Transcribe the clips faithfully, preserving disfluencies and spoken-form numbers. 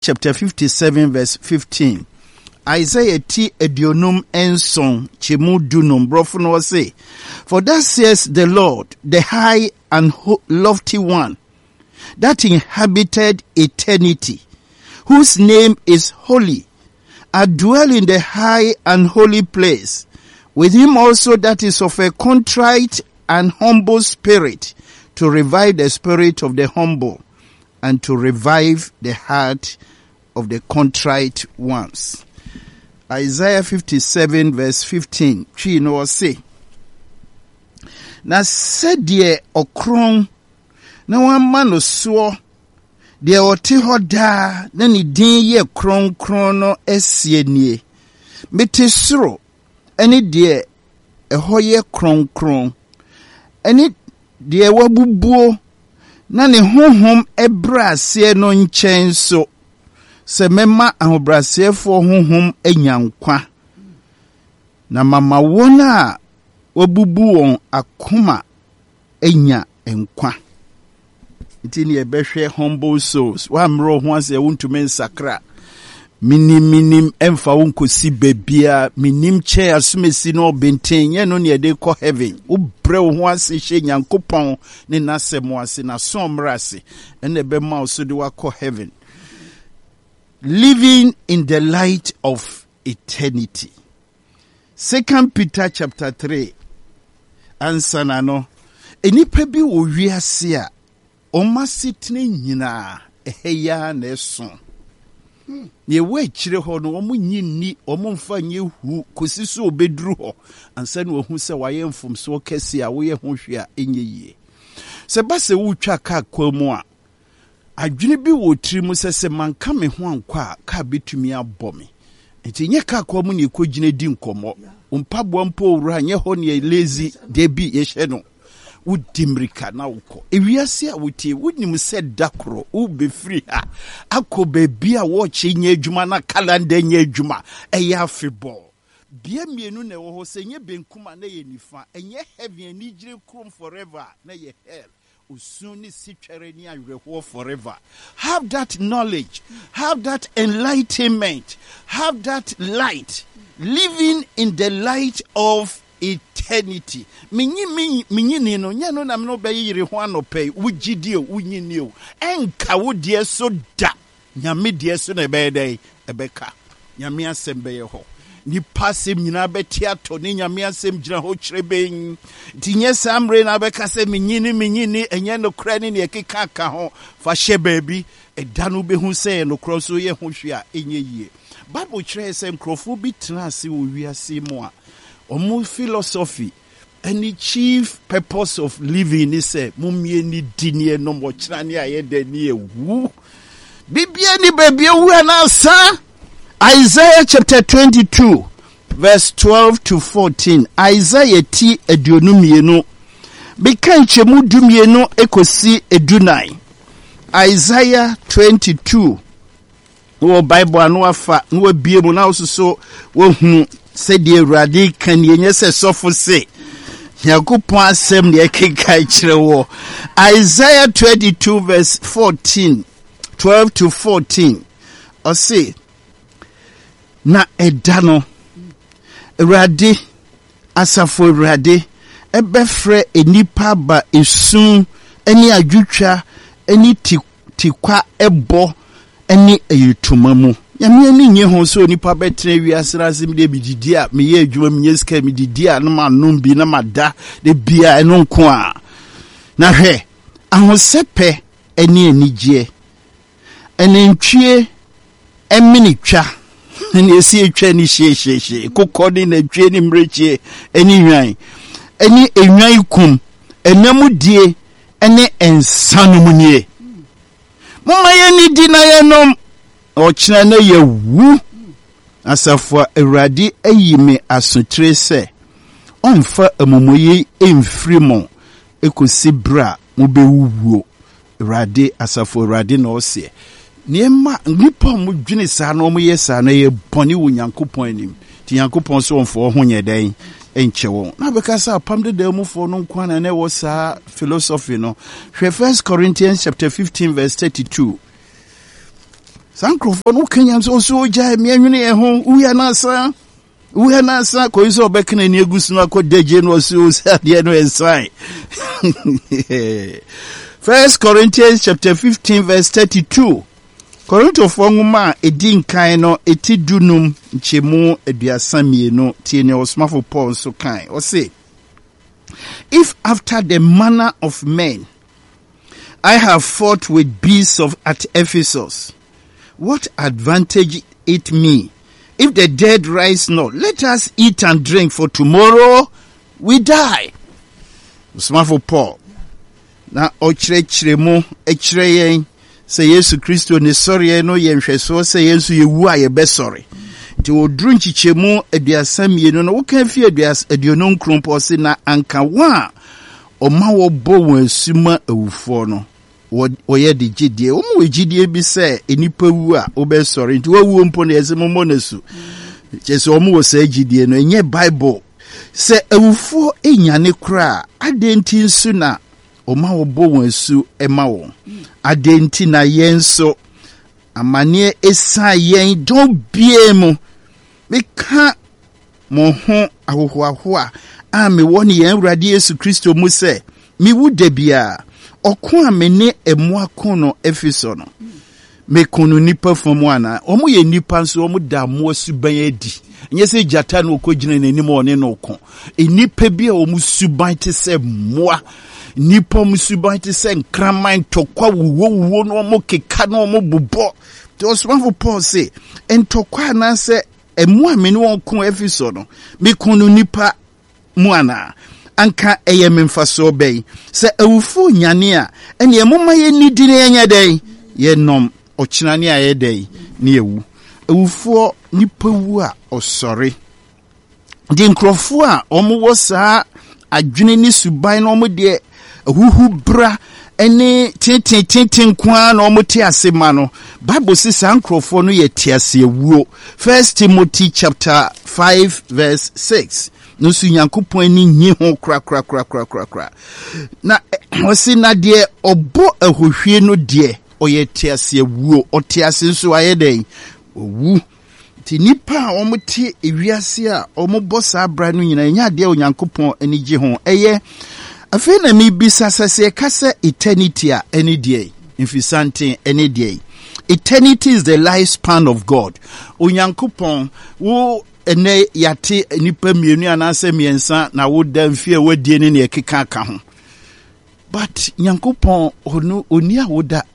chapter fifty-seven verse fifteen. Isaiah ti edionum enson chemu dunum brofo say, for that says the Lord, the high and ho- lofty one, that inhabited eternity, whose name is holy, I dwell in the high and holy place, with him also that is of a contrite and humble spirit, to revive the spirit of the humble, and to revive the heart of the contrite ones. Isaiah fifty-seven verse fifteen. Chi no say, na sedie okron na wamma no so de ote hoda na ni din ye kron kron no esie nie. Mete soro eni de eho ye kron kron. Eni de wabubuo na ne honhom ebrase no nchen so. Se mema ahobrasefo honhom enyankwa. Na mama wona wabubu won akoma enya enkwa. Ntini ebehwe humble souls. Wa mro ho ase wontume nsakra. Minim minim emfa wonkosi bebia minim che asumesi no benten ye no ne de ko heaven. Wo bre ho ase hye nyankopon ne nasem ase na somrase ene be ma so de wa ko heaven. Living in the light of eternity. Second Peter chapter three. Answer na no. Enipa bi wo wiase a oma sitne nyina eheya na eso. Ye we kire ho no omo nyinni omo mfa nye hu kosi so obeduru ho ansa na ohu se waye mfomso kese a wo ye ho hwe a enye yie. Se ba se wo twa ka kwamu a adwene bi wo tiri mu sese manka me ho ankwa ka betumi abɔ me. Enti nye ka kwamu ne ekogine di nkomo. Umpabwa mpo ura nye ho ne lazy debi ye hye no. Udimrika na uko ewiase a wotie wonim se dakro u be free ha akọ bebi a wo che nye adwuma na calendar nye adwuma eya febol bia mienu na wo ho se nye benkuma na ye nifa enye heaven ni gire krom forever na ye hell usuni sitwere ni awerho forever. Have that knowledge, have that enlightenment, have that light, living in the light of eternity. Minyi minyi ni no nya no na me no be yire ho anope wugidie wunyini o enka wo de so da nyame de so na be dey ebeka nyame asem be ye ho ni pasem nyina beti ato ni nyame asem gina ho kireben tinye samre na beka se minyini minyini enye no kra ni ne keka ka ho fa hye baabi edanu be hu se no kro so ye ho hwe a enye yie. Bible kire se nkrofo bi trance wo wiase mu a omu philosophy any chief purpose of living is a mumye ni dinie no mo kira ni ayede ni ewu bibia ni baby ewu anasa. Isaiah chapter twenty-two verse twelve to fourteen. Isaiah ti edionumienu bika nchemu dumienu ekosi edunai. Isaiah twenty-two wo Bible anu afa no bie mu na osuso wo hu said the Radi can ye say sofo say Yakupon asem ne ekeka kire wo. Isaiah twenty-two verse fourteen, twelve to fourteen. O say na edano Radi asafo Radi ebefre enipa ba esun eni adwutwa eni tikwa ebo eni etumamu. Yami ni nye ho so nipa betre wiase asem de bididi a me ye adwuma me yeska me didi a na ma nombi na mada de bia eno nko a na hwe ahosepe eni enigye enentwie eminitwa eni esi etwa ni hyehyehe kokodi na twie ni mrechie eni nwan eni enwan kum enamudie ene ensanumunye mama ye ni di na ye nom ochina na ye wu asafo Awurade ayime asotre se onfa amomoye emfrimo ekosi bra mo bewuwo Awurade asafo Awurade na ose niema nipa mo dwene sa na mo ye sa na ye boni wo Nyankopon anim ti Nyankopon so onfo ho nyeden enche wo na be ka sa pam de da mu fo no nkwana na wo sa philosophy no. First Corinthians chapter fifteen verse thirty-two. Sankrofo no Kenyans also jai me anwene e ho uya na asa uya na asa ko iso obekna ni egusu no akodeje no so ade no ensan. First Corinthians chapter fifteen verse thirty-two. Korinto fonguma edin kan no etidunum nchemu aduasa mienu tie ne osmafo Paul so kan. O say, if after the manner of men I have fought with beasts of at Ephesus, what advantage it me? If the dead rise not, let us eat and drink, for tomorrow we die. Smart Paul. Na ochre chiremo echre yen se Yesu Kristo ne sori no yen hweso se Yesu yewu a ye be sori. Ti odru nchichemu aduasa mienu no wo kan fi aduasa aduono nkrompo se na anka wa o ma wo bo won asuma awufo no wo ye de gidie o mo gidie bi se enipa wu a wo be sori nti wo wu mpo na yesemo mo nasu chese o mo wo se gidie no enye Bible se awufo enyane kra adenti nsu na o ma wo bo won asu ema wo adenti na yenso amane esa yen don biemu meka mo ho ahohoahoa a me woni yen Awurade Yesu Kristo mu se mi wu da bia okon a me ne emu akono Efeso no me kono nipa fomu ana omo ye nipa nso omo da mo asuban adi nye se jata no okogina nanim one no okon enipa bia omo suban te se moa nipa mo suban te se nkraman tokwa wuwo wuwo no omo keka no omo bobɔ te osmanfo Paul se entokwa na se emu a me ne won kon Efeso no me kono nipa mu ana anka eye memfaso bei se awufo nyane a ene emoma ye nidine enya dai ye nom ochinane a ye dai ne ewu awufo nipa wu a osori di nkrofo a omo wo saa adwene ni suban no omo de ahuhu bra ene tintin tintin kwa na omo ti ase ma no Bible says sa nkrofo no ye ti ase ewuo. First Timothy chapter five verse six. No su Nyankopon ani nyi ho kra kra kra kra kra kra na osi na de obo ahohwie no de oye tiase ewuo otiase nso ayeden owu ti nipa omuti ewiase a omubo sa abra no nyina nya de Onyankopon ani gye ho eye afi na mi bisa sase kase eternity a any day infisante any day. Eternity is the lifespan of God. Onyankopon wo ene yate nipa mienu anase miensa na wo da mfie wadie ne ne keka aka ho. But Nyankopon onu oni a wo da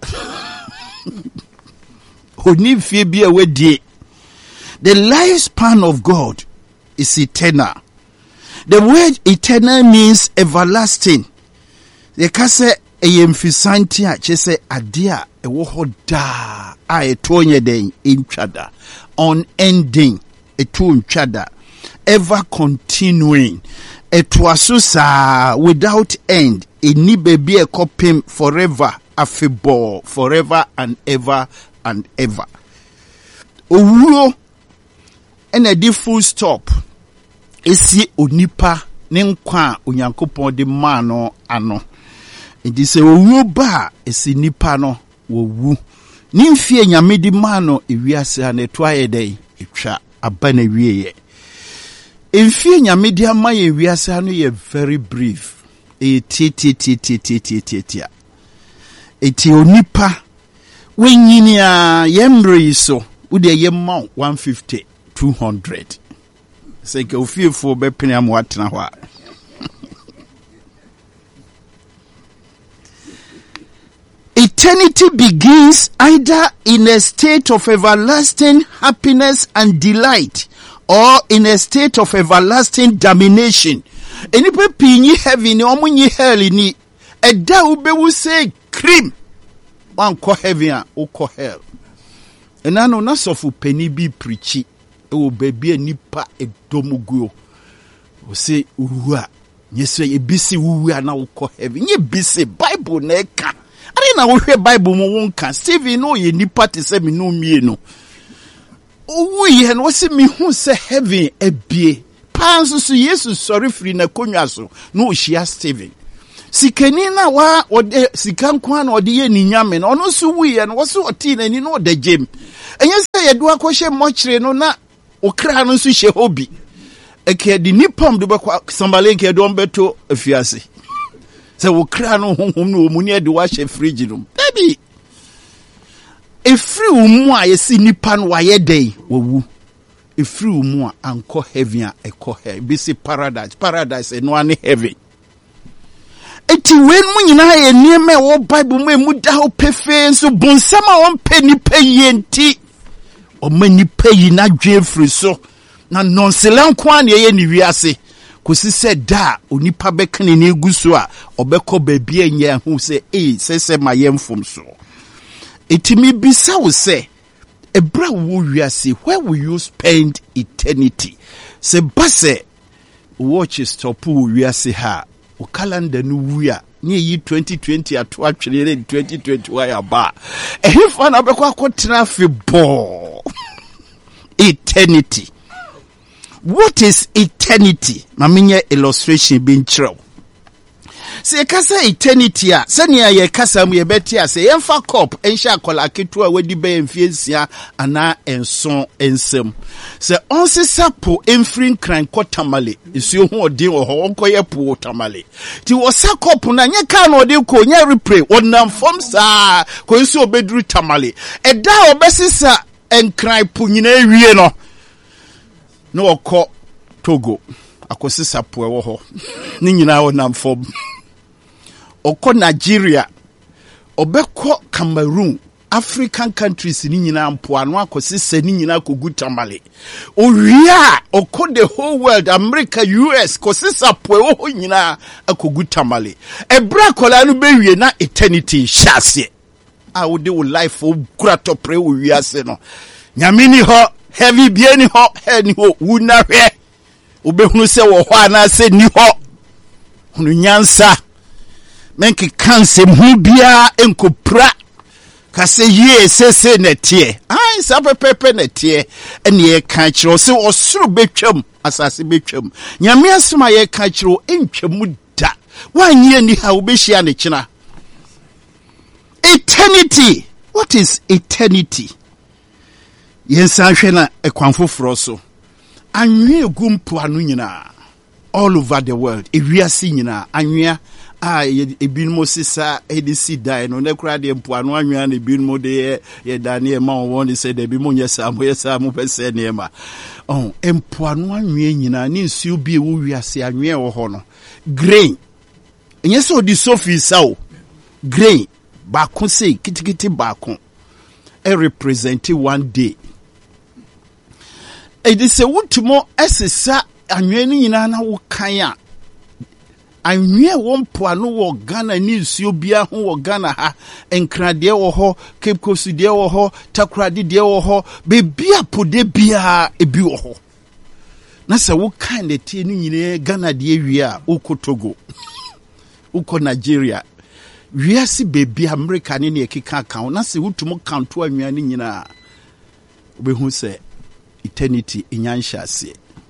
oni fie bia wadie. The lifespan of God is eternal. The word eternal means everlasting. The kase eyemfisanti a chese ade a ewo ho da a etonye den entwada unending eto ntwada ever continuing etwasusa without end eni baby e kopim forever afebo forever and ever and ever owuo ena di full stop esi onipa ne nkwa Onyankopon de ma no ano edi se owuo ba esi nipa no wowu ni mfie nyame di ma no ewiase ha ne to ayedai etwa abana wieye mfie nyame di ama ye wiase ha no ye very brief e ti ti ti ti ti ti ti ti eti onipa wenyini a yemre so ude yemma one fifty two hundred say ke ofiefo be pene am watena ho a eternity begins either in a state of everlasting happiness and delight or in a state of everlasting damnation. Enipa pinyi heaven omunyi hell ni eda ubewu say cream wan ko heaven a uko hell. Enano na sofu peni bi preachi e baby enipa edomuguo. O say uwa yeso ebisi uwa na uko heaven. Nye bisi Bible na eka. Ari na wo hwe Bible mo wonka Stephen no ye nipa te se me no mie no owu ye no se me hu se heaven ebie panso so Jesus sorry free na konwa so no ohia Stephen sikani na wa ode sikan kwa na ode ye ni nyame na ono so wi ye no wo so oti na ni no da gem enye se ye do akɔhye mochire no na okra no so hye hobi eke di nipom do bekwa sambalenke do mbeto afiase se okra no honhom no omuni e de wa hye fridge no baby efri umu a yesi nipa no wa ye dey wowu efri umu a anko heaven a ekɔ he bi se paradise paradise e no ane heaven eti wen mu nyina ye niema wo bible mu emu da ho pefe so bonsama won pe nipa yenti o ma nipa yi na dwe fri so na nonselan kwa na ye ni wiase kosi se da onipa bekane na eguso a obekɔ baabi anya hu se eh sese ma yemfom so eti mi bisa wo se ebra wo wiase where will you spend eternity se base watch stop wo wiase ha o calendar no wuya ni yi twenty twenty ato atwere twenty twenty-one ya ba ehfa na bekwa akotena fe bo eternity. What is eternity? Maminya illustration bin chiro. Se kasa eternity a senia ye kasa mu ye beti a se yemfa cup ensha kola ketu a wedi be mfiesia ana enson ensem. Se onsisa po emfrin kran kotamale isuo hu odin wo ho onkoye po tamale. Ti wo sa cup na nye ka na odin ko nye repray wonam form sa ko nsu obeduru tamale. Eda obesisa enkran po nyina ewie no. No okɔ Togo akosisa po ewo ho ni nyina wonam form. Oko Nigeria, obeko Cameroon, African countries ni nyina mpoano akosise ni nyina kogu tamale. Oria oko the whole world, America, U S kosisa po ho nyina akogu tamale. Ebra kola no bewie na eternity shase. A wo de wo life o kura to pre wo wiase no. Nyamini ho, heavy bieni ho, he ni ho wuna hwe. Obehunu se wo ho ana se ni ho. Hunu nyansa. Menki kanse mhubia enkopra kase ye sese netie ai sape pepe netie ene ye kan kiro se osuru betwam asase betwam nyame asoma ye kan kiro entwamu da wanye ni ha obehia ne kina eternity. What is eternity? Yensa hwe na ekwanfoforo so anwe egumpo anu nyina all over the world ewiase nyina anwea ah ebinmo sisa edisi dai no nekura de mpoano anwea na ebinmo de ye daniel ma won de say de bi mo nyesa mo yesa mo pese ne ma oh mpoano anwea nyina ni nsuo bi e wo wiase anwea wo ho no grain enye so di sofi sawo grain ba ko sei kitikiti ba ko e represent one day e di se wutumo esesa anwea ni nyina na wo kan a anwie wo mpoano wo Ghana ni nsuo bia ho wo Ghana ha enkrade wo ho Cape Coast de wo ho Takoradi de wo ho be bia pode bia ebi wo ho na se wo kan de tie ni nyine Ghana de awie a uko Togo uko Nigeria wiase be bia America ni ne ekeka kan na se wutumo kanto anwea ni nyina obehu se eternity inyanhyase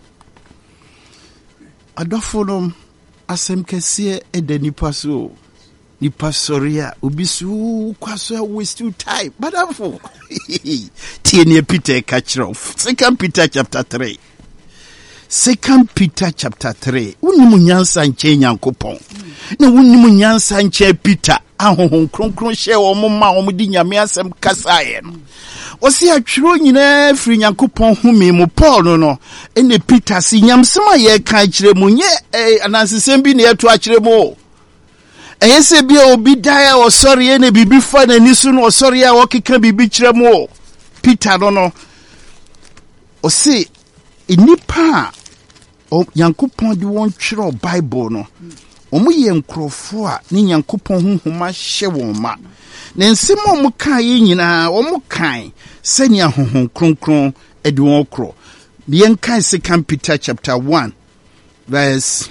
adofo asem kese ede nipa so nipa soria obisu kwaso waste you time badafo tie ne Peter kachiro Second Peter chapter three Second Peter chapter three unimu nyansa nche nyankopon na unimu nyansa nche Peter ahohon kronkron hye wo mma wo di nyame asem kasaye no osi atwiro nyina firi nyankopon humi mu Paul no no ene Peter si nyamsema ye kan kire mu nye eh, anansesem bi ne eto akire mu eyese bi obi daya osori ene bibi fa na nisu no osori a okeka bibi kire mu Peter no no osi enipa o nyankopon di won twiro Bible no omu ye nkrofo a ni nyankopon honhoma hye won ma na nsemo omu kan yi nyina omu kan senia honhom kronkron edi won kro bien kan Second Peter chapter one verse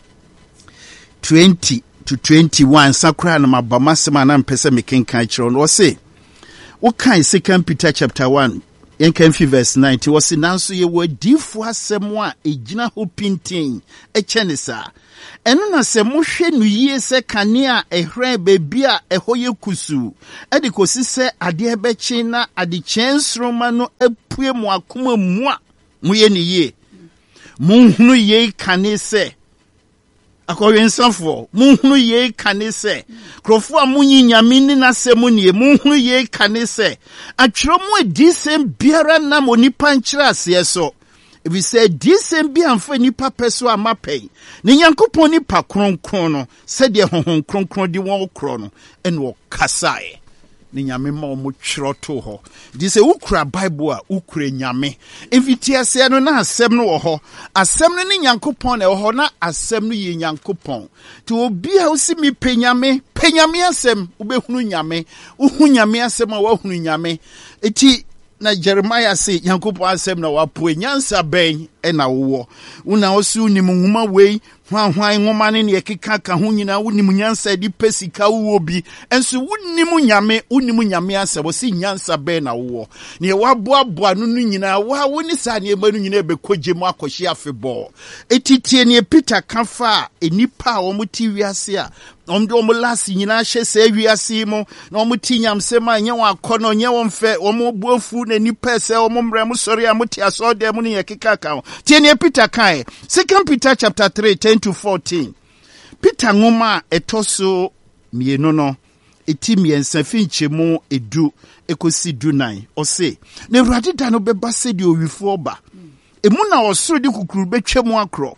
twenty to twenty-one sakra na mabama sema na mpese mekenkan kiro no say wo kan Second Peter chapter one yen kan fi verse ninety was nanso ye wadifu asɛm a egina ho pintin eche ne saa eno na se mohwe no yie se kane a ehran bebi a eho ye kusu e de kosi se ade ebechi na ade kyensroma no apue mu akoma mu a moye ne yie munhunu ye kane se akɔwensafo munhunu ye kane se krofo a munyi nyame ni na se munie munhunu ye kane se atwero mu adisem biara na monipa nkyere ase so ebi se disem bi amfa nipa peso amapɛn ne Nyankopɔn nipa kronkron no se de honhon kronkron di won kro no ene kasae ne nyame ma mo twero to ho di se ukura Bible a ukura nyame evitiase no na asɛm no wo ho asɛm no ne Nyankopɔn na wo ho na asɛm no ye Nyankopɔn ti obi a usi mi penyame penyame asɛm ubehunu nyame uhu nyame asɛm a wahunu nyame eti na Jeremiah say Nyankopɔn asɛm na wapoe nyansa bɛn e na wo una osu nim nwuma wei hwan hwan nwoma ne ne keka ka ho nyina wonim nyansa di pesika wo bi enso wonim nyame wonim nyame asɛm wo si nyansa bɛn na wo ne waboaboa no no nyina wa woni sa ne ema no nyina bekogye mu akɔhye afebɔ etitie ne Peter kafa enipa a wo muti wiase a omde omo lasi nyina hye se wiase mu na omo ti nyamsem a nye wa akɔ nye wo mfɛ omo buafu na nipa se omo mbrɛ mu sɔre a muti asɔde mu ne yekeka ka tie ne Peter kai Second Peter chapter three ten to fourteen Peter ngoma etoso mienu no eti miensa finchemu edu ekosi du nine ose na Awurade da no beba se de owifo oba emu na osoro de kukuru betwemu akro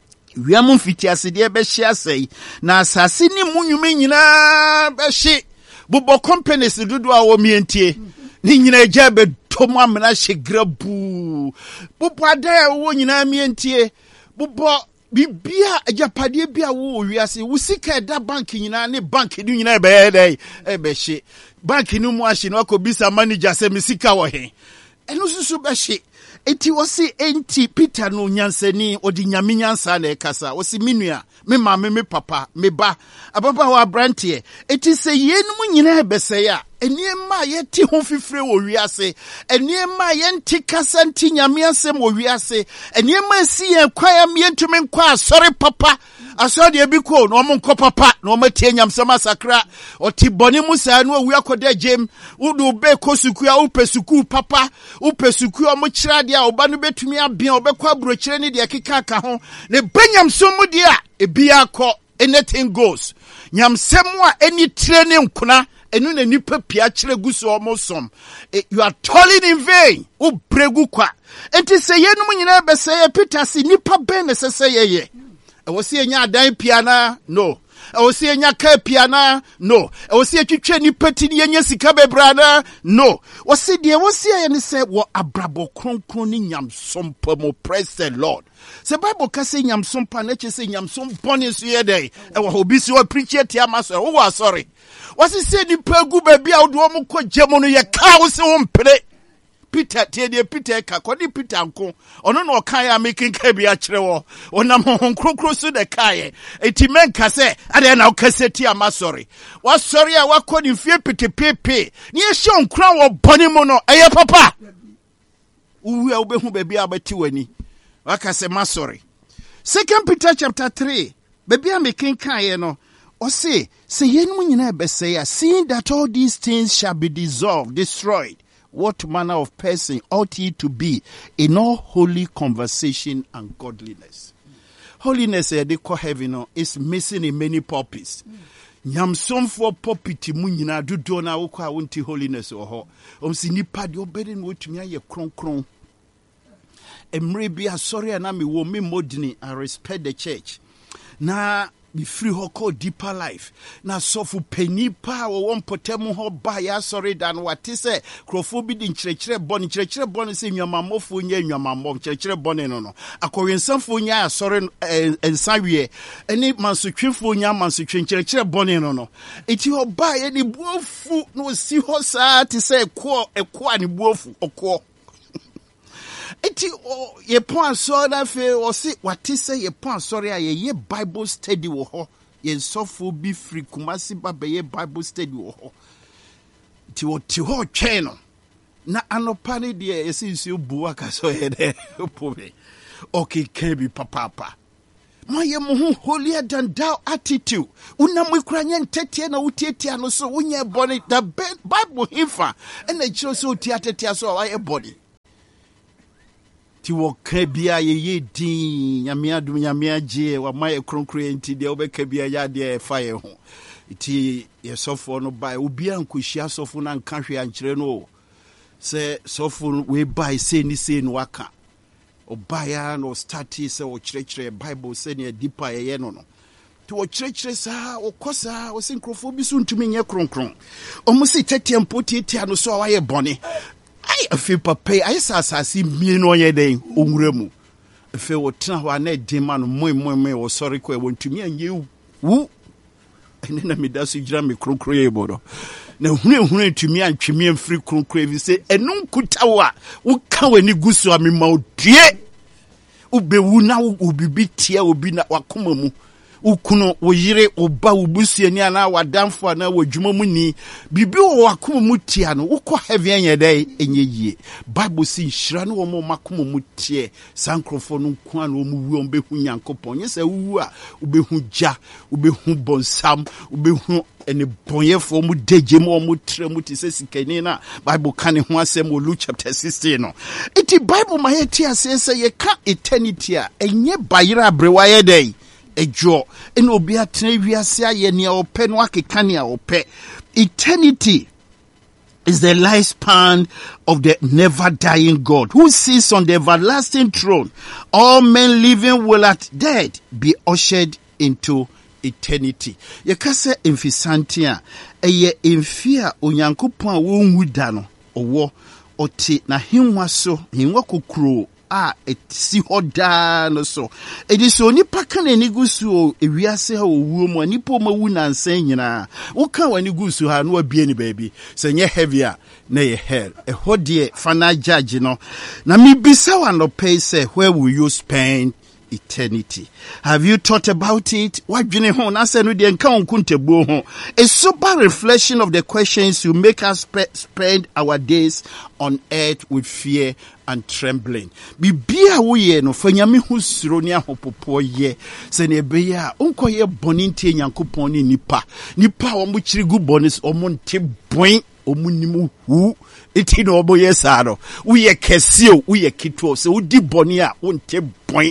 wiamu fiti asede be hye asai na asase ni munwume nyina be hye bubo companies dudu a wo mientie ni nyina eja be tomu amena hye grabu bubo ada wo nyina mientie bubo bibia ajapade bia wo wiase wo sika da bank nyina ne bank ni nyina be dey e be hye bank ni mu ahye no akobisa manager se me sika wo he eno susu be hye eti wasi enti Peter no nyansani odi nyame nyansa na ekasa wasi minua me mama me papa me ba ababa wa brantie eti se yenum nyina ebesaya eniema yeti ho fifre wo wiase eniema yenti kasa nti nyame asem wo wiase eniema si ye kwaya mientumi nkwa asori papa asori ebi ko no mo nkɔ papa no mo tie nyamsam asakra oti boni musa no wi akoda jem udu be kosuku a upesuku papa upesuku o mo kyira de a oba no betumi abia obekɔ abrokyire ne de keka ka ho ne banyamsom mu de a ebi akɔ anything goes nyamsem a eni tire ne nkuna enu na nipa pia kyire guso omosom you are toiling in vain u bregu kwa enti se yenum nyina be se Peter si nipa ben ne se se yeye e wo se enya adan piana no e wo se enya ka piana no e wo se twetwe nipa ti ne enya sika bebrana no wo se de wo se ye ne se wo abrabo kronkron ni nyamsom pamo praise the Lord. Se Bible ka se nyamsom pa na che se nyamsom bone so ye dey e wo obi si wo preach tia maso wo wa sorry wasi se ni pegu baby a wo mo ko gemo no ye ka wo se wo mpere Peter tie de Peter ka ko di Peter nko ono no kan ya making ka bi a kire wo onam hon krokro so de kai eti men ka se ade na wo ka se tia masori wa sorry a wa ko ni fie petepepe ni e hye onkra wo bone mo no eye papa uwi a wo be hu baby a beti wani wa ka se masori. Second Peter chapter three baby a making kan no o say say yenum nyina be say seeing that all these things shall be dissolved destroyed, what manner of person ought ye to be in all holy conversation and godliness? Holiness eh, they call heaven no, is missing in many purposes. Nyamsom for popiti mu nyina dodo na wo kwa wonti holiness o ho. O si nipa de obedi no wotumi aye kronkron. Emre bi asori na me wo me modini I respect the church. Na be free ho call deeper life na sofu pani pa wo potem ho ba ya sorry dan wate se krofo bi di nkyerɛkyerɛ bɔ ne nkyerɛkyerɛ bɔ ne se nwamamofo nya nwamamɔ nkyerɛkyerɛ bɔ ne no no akɔwensanfo nya asɔre ensawie eni mansotwefo nya mansotwe nkyerɛkyerɛ bɔ ne no no eti ho ba ye ni buofu no si ho saa te se ekɔ ekɔ ani buofu okɔ eti ye pon so na fe o si wati se ye pon sorry a ye Bible study wo ho ye sofo bi free Kumasi ba be ye Bible study wo ho ti o ti ho twen no na anopa ne de esinsu buwa ka so ye de pobe okay can be papa moye mo holier than thou attitude una mwikura nye ntetie na utietia no so unye body the Bible hifa ena chiro so utiatetia so waye body ti wo ka bia ye ye din nyame adum nyame agye wa maye kronkro enti de obeka bia ya de fa ye ho ti ye sofo no bai obi ankohia sofo na nka hwe ankyere no se sofo we bai se ni se no waka obaya no stati se o kyerɛkyerɛ Bible se ne deeper ye no no to o kyerɛkyerɛ sa o kosa o sinkrofo bi so ntumi nye kronkron o musi tetem potietia no so wa ye bɔne ai afi papa ai sa asase mie no ye den onwura mu afi wo tena ho na edin ma no moi moi moi wo sɔre ko e wo ntumi anye wu ene na me da so gira me kronkron ye bodo na hunu hunu ntumi antwemi amfiri kronkron evi se enu nkutawa wo ka wani gusu amema odue ubewu na ubibi tia obi na wakoma mu ukuno wo yire oba ubusuani ana wadamfo ana wadwuma mu ni bibi wo wakoma mu tia no wokɔ heavy anya dai enye yie Bible si hira no wo makoma mu tie sankrofo no nko ana wo mu wu ombehu Nyankopɔn nyesa wu a ubehu ja ubehu bonsam ubehu ene bonyefo mu deje mu mu tre mu tise sikani na Bible kan ho asɛm wo Luke chapter sixteen no iti Bible ma yeti asese ye ka eternity a enye bayira abrewa ye dai ejo ene obi atena wiase aye ne opɛ no akeka ne opɛ eternity is the lifespan of the never dying God who sits on the everlasting throne. All men living will at death be ushered into eternity. Yekase emfisantia eye emfia onyankopon a wonwu da no owo oti na hinwa so hinwa kokuro a etsi hoda no so ediso nipa kan ani gusu ewiase ha owuo mu nipa ma wu nansan nyina wo kan wani gusu ha no abie ni baabi se nye heavy a na ye hell e hodie fana judge no na mi bisa wa no pay say where will you spend eternity? Have you thought about it? What do you know? Na se no de nka onkuntebuo ho. A sober reflection of the questions you make us spe- spend our days on earth with fear and trembling. Bibia wo ye no fa nyame hu suro ne ahopopo ye. Se ne be ya onko ye boni ntie Nyankopɔn ni nipa. Nipa wo mo kyirigu bonis o mo nte boin o mo nimu hu. Iti no obo ye sa no. Wo ye kese o, wo ye kitwo. Se wo di boni a wo nte boin.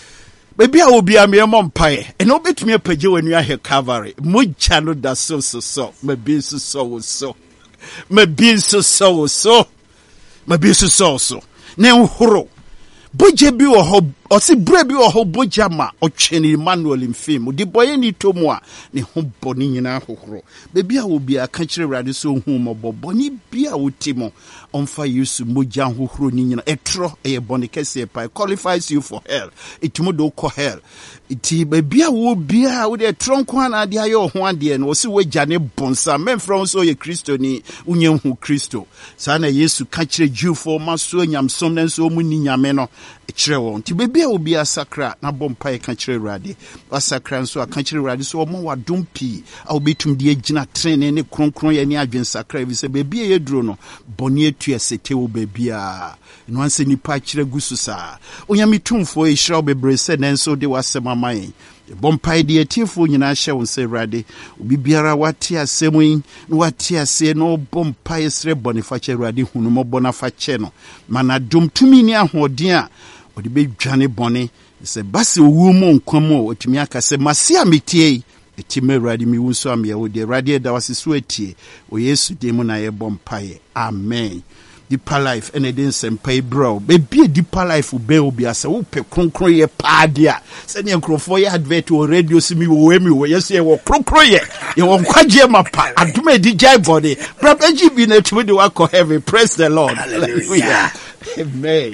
Baby, I will be a mere mumpire, and no bit me a page when you are here cavalry. Mucha no da so so so, my being so so so, my being so so so, my being so so so. Now, horo. Boje bi wo ho o si bre bi wo ho boja ma o twene Emmanuel mfim di boye ni tomu a ne ho boni nyina hohoro bebi a wo bia ka kire rade so hu mo boboni bia wo timo onfa Yesu moja hohoro ni nyina etro e boni kese pa qualifies you for hell itimo do ko hell iti bebi a wo bia wo de tronko na de ayo ho ade no si waja ne bonsa men from so ye Kristo ni unye hu Kristo sa na Yesu ka kire Jewfo maso nyamsom na so mu ni nyame no kire won ti bebi a obi asakra na bompa e ka kire rade asakra nso aka kire rade so omo wadom pi a obetum de agina trene ne kronkron ye ne adwen sakra bi se bebi e duro no boni etu esete wo bebi a no anse nipa kire gusu sa onyame tumfo e hira obebre se nenso de wasema man bompa de etifo nyina hye won se rade obi biara wate asemu yin no wate ase no bompa esre bonifa kire rade hunu mo bona fa kye no mana dum tumi ni ahoden a odi be dwane bone se base owu mu nkwamo otumi aka se masia metie etime rade mi wunso am ye wo de rade da waseso etie o Yesu de mu na ye bompaye amen. Deeper life and edin sempai bro bebi deeper life ube obi ase wo pe kronkron ye paadia se ne nkrofo ye advert o radio simi wo emi wo yes ye wo kronkron ye ye wo kwaje mapa aduma di jai body brother G B na tumi de wa ko heaven. Praise the Lord. Hallelujah. Amen.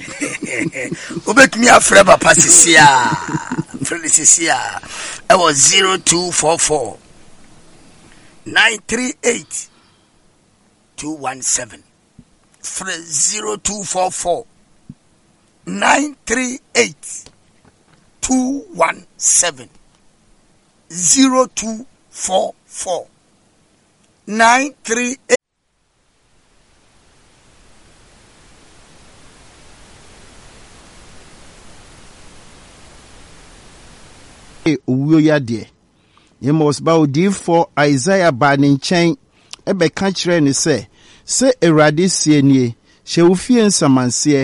Obet me afre papa sisia frele sisia I was zero two four four nine three eight two one seven zero two four four nine three eight two one seven zero two four four nine three eight owuo yade yemos ba odifo Isaiah ba ne nchen ebe ka kire ne se se Awurade sie nie hye wo fie nsamanse